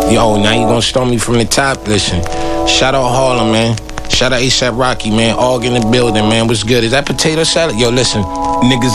Yo, now you gonna start me from the top? Listen, shout out Harlem, man. Shout out ASAP Rocky, man. All in the building, man. What's good? Is that potato salad? Yo, listen, niggas